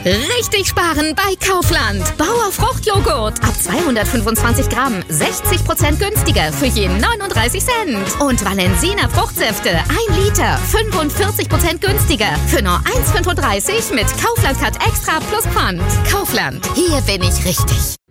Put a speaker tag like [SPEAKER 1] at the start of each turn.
[SPEAKER 1] Richtig sparen bei Kaufland. Bauer Fruchtjoghurt ab 225 Gramm 60% günstiger für je 39 Cent. Und Valensina Fruchtsäfte 1 Liter 45% günstiger für nur 1,35 mit Kaufland Card Extra plus Pfand. Kaufland, hier bin ich richtig.